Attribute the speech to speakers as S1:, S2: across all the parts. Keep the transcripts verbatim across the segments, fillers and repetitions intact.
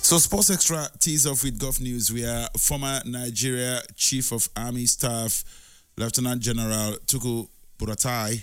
S1: So Sports Extra tees off with golf news. We are former Nigeria Chief of Army Staff, Lieutenant General Tukur Buratai,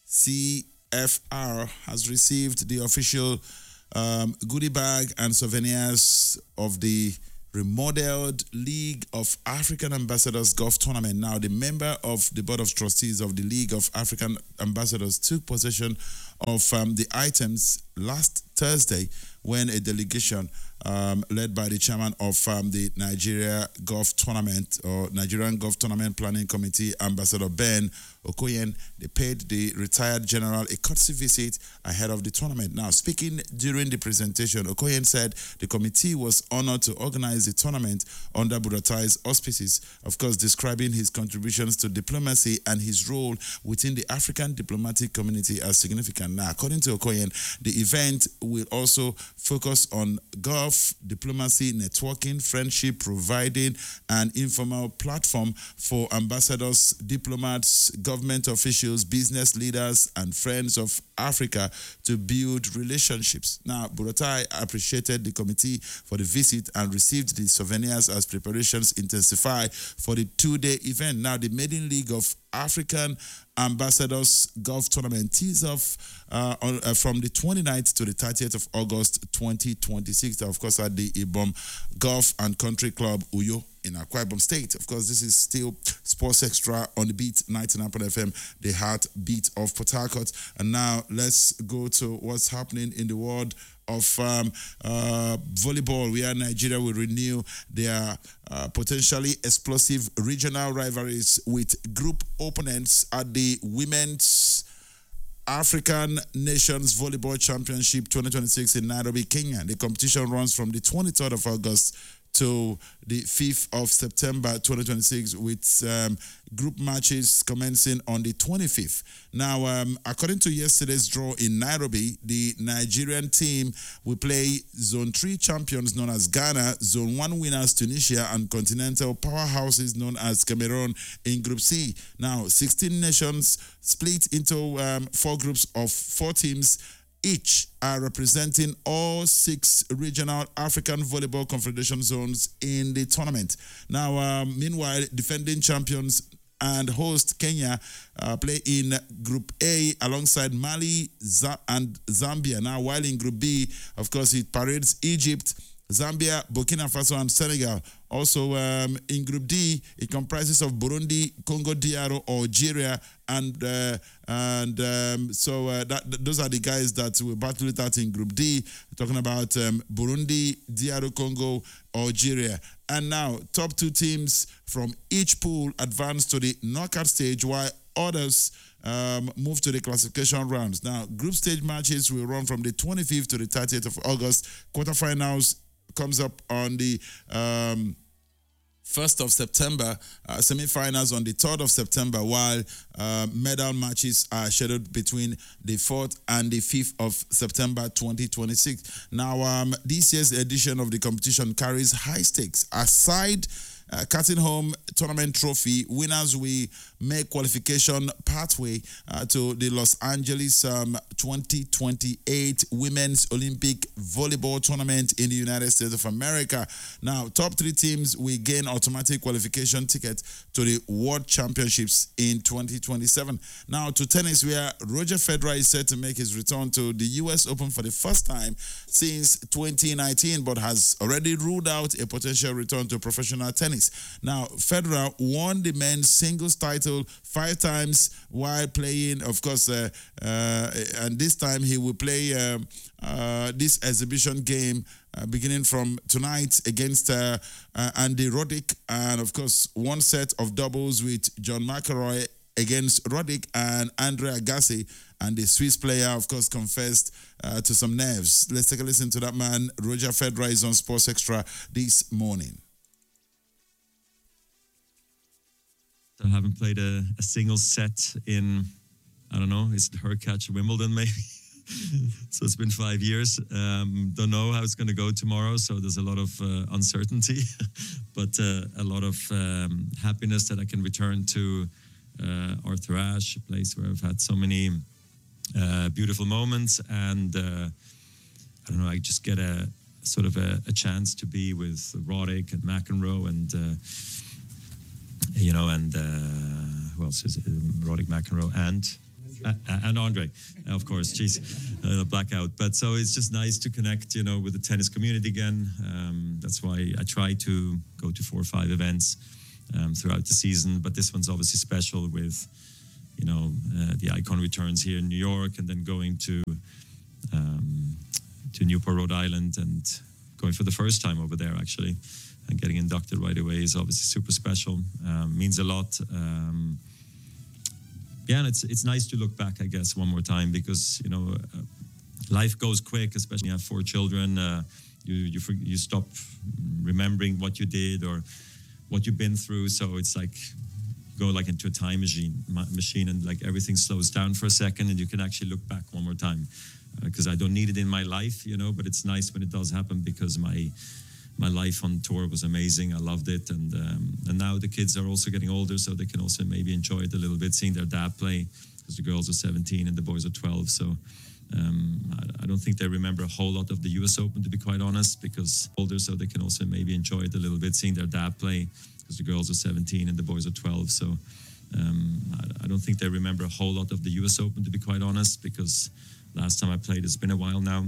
S1: C F R, has received the official um, goodie bag and souvenirs of the remodeled League of African Ambassadors Golf Tournament. Now, the member of the Board of Trustees of the League of African Ambassadors took possession of um, the items last Thursday when a delegation um, led by the chairman of um, the Nigeria Golf Tournament or Nigerian Golf Tournament Planning Committee, Ambassador Ben Okoyen, they paid the retired general a courtesy visit ahead of the tournament. Now, speaking during the presentation, Okoyen said the committee was honored to organize the tournament under Buratai's auspices, of course, describing his contributions to diplomacy and his role within the African diplomatic community as significant. Now, according to Okoyen, the event will also focus on golf, diplomacy, networking, friendship, providing an informal platform for ambassadors, diplomats, government officials, business leaders, and friends of Africa to build relationships. Now, Buratai appreciated the committee for the visit and received the souvenirs as preparations intensify for the two-day event. Now, the Maiden League of African Ambassadors Golf Tournament tees off uh, on, uh, from the twenty-ninth to the thirtieth of August twenty twenty-six, of course, at the Ibom Golf and Country Club, Uyo, in Akwa Ibom State. Of course, this is still Sports Extra on the beat, ninety-nine point F M, the heartbeat of Port Harcourt. And now let's go to what's happening in the world of um, uh, volleyball, where Nigeria will renew their uh, potentially explosive regional rivalries with group opponents at the Women's African Nations Volleyball Championship twenty twenty-six in Nairobi, Kenya. The competition runs from the twenty-third of August to the fifth of September twenty twenty-six, with um, group matches commencing on the twenty-fifth. Now, um, according to yesterday's draw in Nairobi, the Nigerian team will play Zone three champions known as Ghana, Zone one winners Tunisia, and continental powerhouses known as Cameroon in Group C. Now, sixteen nations split into um, four groups of four teams each, are representing all six regional African Volleyball Confederation zones in the tournament. Now, um, meanwhile, defending champions and host Kenya uh, play in Group A alongside Mali Z- and Zambia. Now, while in Group B, of course, it parades Egypt, Zambia, Burkina Faso, and Senegal. Also, um, in Group D, it comprises of Burundi, Congo D R, Algeria, and uh, and um, so uh, that, those are the guys that will battle it out in Group D. We're talking about um, Burundi, D R Congo, Algeria. And now, top two teams from each pool advance to the knockout stage, while others um, move to the classification rounds. Now, group stage matches will run from the twenty-fifth to the thirtieth of August. Quarterfinals comes up on the um, first of September, uh, semi-finals on the third of September, while uh, medal matches are scheduled between the fourth and the fifth of September twenty twenty-six. Now, um, this year's edition of the competition carries high stakes. Aside Uh, cutting home tournament trophy, winners will make qualification pathway uh, to the Los Angeles um, twenty twenty-eight Women's Olympic Volleyball Tournament in the United States of America. Now, top three teams will gain automatic qualification tickets to the World Championships in twenty twenty-seven. Now, to tennis, where Roger Federer is set to make his return to the U S Open for the first time since twenty nineteen, but has already ruled out a potential return to professional tennis. Now, Federer won the men's singles title five times while playing, of course, uh, uh, and this time he will play uh, uh, this exhibition game uh, beginning from tonight against uh, uh, Andy Roddick, and, of course, one set of doubles with John McEnroe against Roddick and Andre Agassi, and the Swiss player, of course, confessed uh, to some nerves. Let's take a listen to that man. Roger Federer is on Sports Extra this morning.
S2: I haven't played a, a single set in, I don't know, is it Hurkacz, Wimbledon maybe? So it's been five years. Um, don't know how it's going to go tomorrow, so there's a lot of uh, uncertainty, but uh, a lot of um, happiness that I can return to uh, Arthur Ashe, a place where I've had so many uh, beautiful moments, and uh, I don't know, I just get a sort of a, a chance to be with Roddick and McEnroe and uh, you know and uh, who else is it? Roddick, McEnroe, and uh, and Andre, of course. Jeez, uh, blackout. But so it's just nice to connect, you know, with the tennis community again. Um, that's why I try to go to four or five events um, throughout the season. But this one's obviously special with, you know, uh, the Icon returns here in New York, and then going to um, to Newport, Rhode Island, and going for the first time over there actually, and getting inducted right away is obviously super special. Um, means a lot. Um, yeah, and it's it's nice to look back, I guess, one more time, because you know uh, life goes quick, especially when you have four children. Uh, you you you stop remembering what you did or what you've been through. So it's like go like into a time machine, machine, and like everything slows down for a second, and you can actually look back one more time. Because uh, I don't need it in my life, you know, but it's nice when it does happen, because my my life on tour was amazing. I loved it, and um, and now the kids are also getting older, so they can also maybe enjoy it a little bit, seeing their dad play, because the girls are seventeen and the boys are twelve. So um, I, I don't think they remember a whole lot of the U S Open, to be quite honest, because older, so they can also maybe enjoy it a little bit, seeing their dad play, because the girls are seventeen and the boys are twelve. So um, I, I don't think they remember a whole lot of the U S Open, to be quite honest, because last time I played, it's been a while now.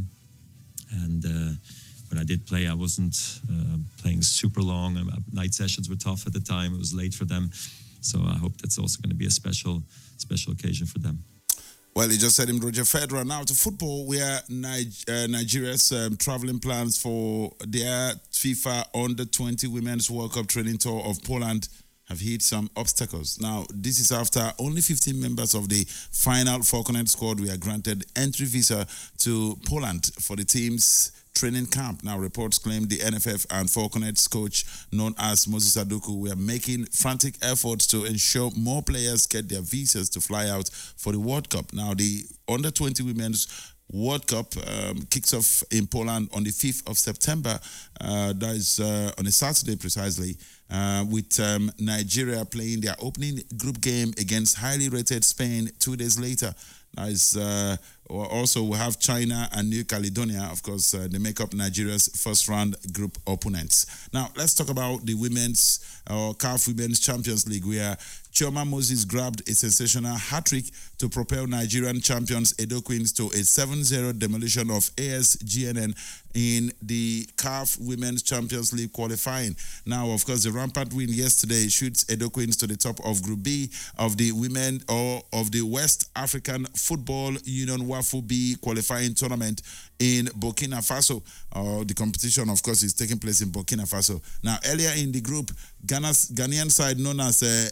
S2: And uh, when I did play, I wasn't uh, playing super long. Uh, night sessions were tough at the time. It was late for them. So I hope that's also going to be a special, special occasion for them.
S1: Well, you just said him, Roger Federer. Now to football, where Nig- uh, Nigeria's um, traveling plans for their FIFA Under twenty Women's World Cup training tour of Poland have hit some obstacles. Now, this is after only fifteen members of the final Falconet squad were granted entry visa to Poland for the team's training camp. Now, reports claim the N F F and Falconet's coach, known as Moses Aduku, were making frantic efforts to ensure more players get their visas to fly out for the World Cup. Now, the Under twenty Women's World Cup um, kicks off in Poland on the fifth of September. Uh, that is uh, on a Saturday precisely, uh, with um, Nigeria playing their opening group game against highly rated Spain two days later. That is, uh, also, we have China and New Caledonia. Of course, uh, they make up Nigeria's first round group opponents. Now, let's talk about the women's or C A F Women's Champions League, where Chioma Moses grabbed a sensational hat-trick to propel Nigerian champions Edo Queens to a seven zero demolition of A S G N N in the C A F Women's Champions League qualifying. Now, of course, the rampant win yesterday shoots Edo Queens to the top of Group B of the women or of the West African Football Union WAFU B qualifying tournament in Burkina Faso. Uh, the competition, of course, is taking place in Burkina Faso. Now, earlier in the group, Ghana's Ghanaian side known as uh,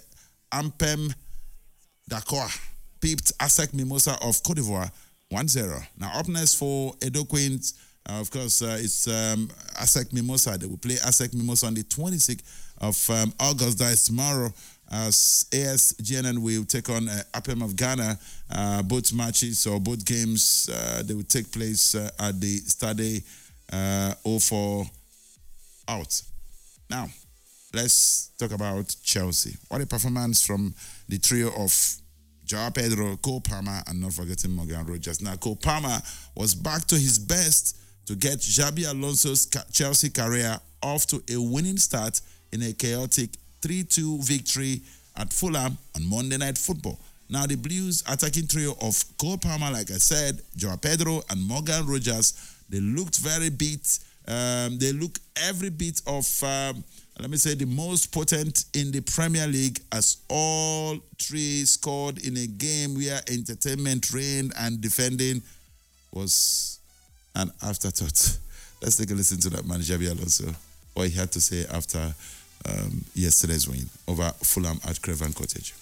S1: Ampem Dakoa pipped ASEC Mimosa of Cote d'Ivoire one zero. Now, up next for Edo Queens, uh, of course, uh, it's um, ASEC Mimosa. They will play ASEC Mimosa on the twenty-sixth of um, August. That is tomorrow. As A S G N N will take on uh, Apem of Ghana. Uh, both matches or both games, uh, they will take place uh, at the Stade uh, oh four out. Now, let's talk about Chelsea. What a performance from the trio of Joao Pedro, Cole Palmer, and not forgetting Morgan Rogers. Now, Cole Palmer was back to his best to get Xabi Alonso's Chelsea career off to a winning start in a chaotic three two victory at Fulham on Monday Night Football. Now, the Blues attacking trio of Cole Palmer, like I said, Joao Pedro, and Morgan Rogers, they looked very beat. Um, they look every bit of, um, let me say, the most potent in the Premier League, as all three scored in a game where entertainment reigned and defending was an afterthought. Let's take a listen to that man, Xabi Alonso, what he had to say after um, yesterday's win over Fulham at Craven Cottage.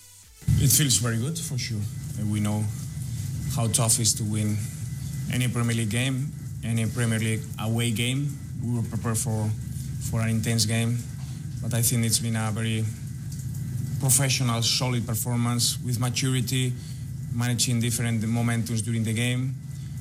S3: It feels very good, for sure. We know how tough it is to win any Premier League game, any Premier League away game. We were prepared for, for an intense game, but I think it's been a very professional, solid performance with maturity, managing different momentums during the game.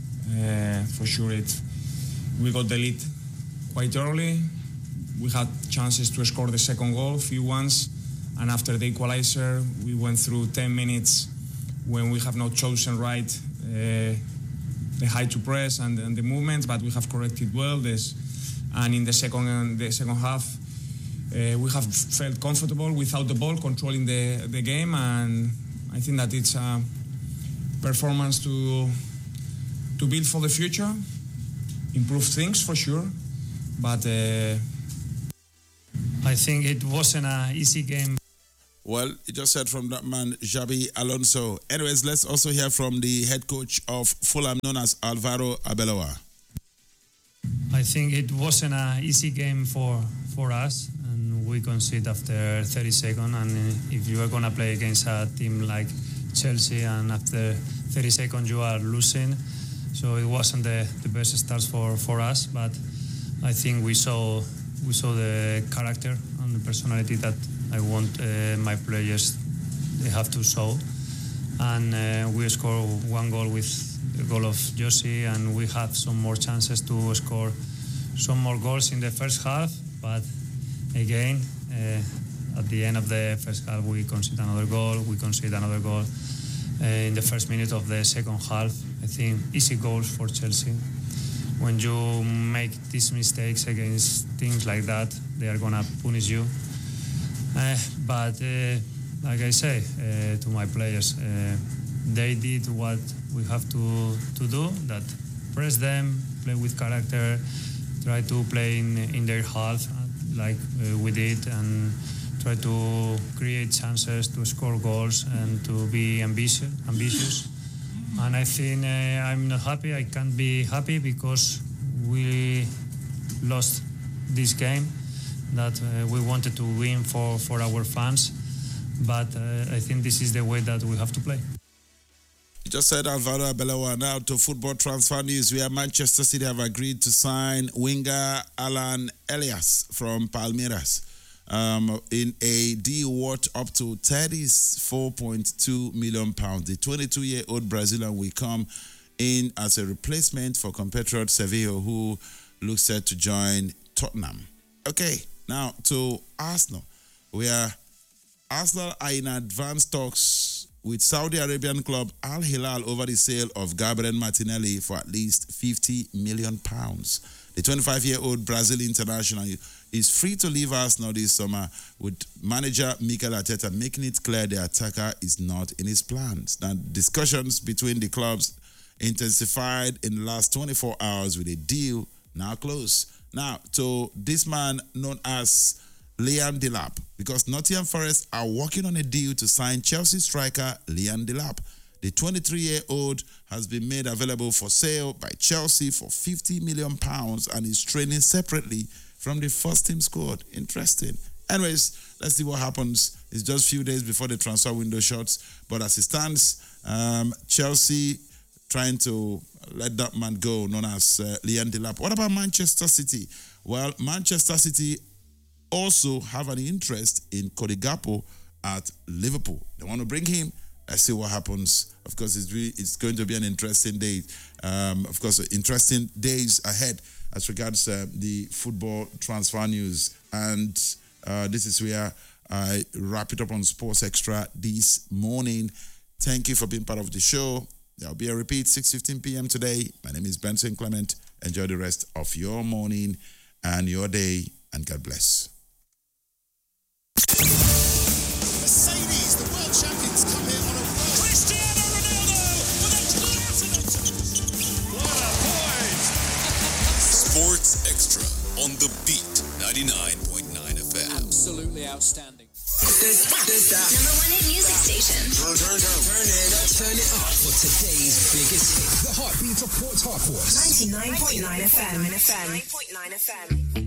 S3: Uh, for sure, it, we got the lead quite early. We had chances to score the second goal, few ones, and after the equalizer, we went through ten minutes when we have not chosen right uh, the high to press and, and the movements, but we have corrected well this. And in the second the second half, uh, we have felt comfortable without the ball, controlling the, the game, and I think that it's a performance to to build for the future, improve things for sure, but uh,
S4: I think it wasn't an easy game.
S1: Well, you just heard from that man, Xabi Alonso. Anyways, let's also hear from the head coach of Fulham, known as Alvaro Arbeloa.
S4: I think it wasn't an easy game for, for us, and we conceded after thirty seconds. And if you are going to play against a team like Chelsea and after thirty seconds you are losing, so it wasn't the, the best start for, for us. But I think we saw we saw the character and the personality that I want uh, my players they have to show. And uh, we scored one goal with the goal of Josie, and we had some more chances to score some more goals in the first half. But again, uh, at the end of the first half, we conceded another goal. We conceded another goal uh, in the first minute of the second half. I think easy goals for Chelsea. When you make these mistakes against teams like that, they are gonna punish you. Uh, but uh, like I say uh, to my players, uh, they did what we have to to do. That press them, play with character, try to play in in their half like uh, we did, and try to create chances to score goals and to be ambitious. ambitious. And I think uh, I'm not happy. I can't be happy because we lost this game that uh, we wanted to win for, for our fans. But uh, I think this is the way that we have to play.
S1: You just said Alvaro Arbeloa. Now to football transfer news, where Manchester City have agreed to sign winger Alan Elias from Palmeiras um, in a deal worth up to thirty-four point two million pounds. The twenty-two-year-old Brazilian will come in as a replacement for compatriot Sevilla, who looks set to join Tottenham. Okay, now to Arsenal, where Arsenal are in advanced talks with Saudi Arabian club Al Hilal over the sale of Gabriel Martinelli for at least fifty million pounds. The twenty-five-year-old Brazil international is free to leave Arsenal this summer, with manager Mikel Arteta making it clear the attacker is not in his plans. Now, discussions between the clubs intensified in the last twenty-four hours, with a deal now close. Now, to this man known as Liam Delap, because Nottingham Forest are working on a deal to sign Chelsea striker Liam Delap. The twenty-three-year-old has been made available for sale by Chelsea for fifty million pounds and is training separately from the first team squad. Interesting. Anyways, let's see what happens. It's just a few days before the transfer window shuts, but as it stands, um, Chelsea trying to let that man go, known as uh, Liam Delap. What about Manchester City? Well, Manchester City also have an interest in Cody Gakpo at Liverpool. They want to bring him. Let's see what happens. Of course, it's really, it's going to be an interesting day. Um, of course, interesting days ahead as regards uh, the football transfer news. And uh, this is where I wrap it up on Sports Extra this morning. Thank you for being part of the show. There'll be a repeat six fifteen p.m. today. My name is Benson Clement. Enjoy the rest of your morning and your day, and God bless.
S5: Mercedes, the world champions, come here on a world... Cristiano Ronaldo with a classic... What a point!
S6: Sports Extra on the Beat ninety-nine point nine F M.
S7: Absolutely outstanding.
S8: Number one hit music station.
S7: Turn, turn, turn, turn it up, turn it up for today's biggest hit. The heartbeat of Port Harcourt.
S8: ninety-nine point nine F M. ninety-nine point nine F M.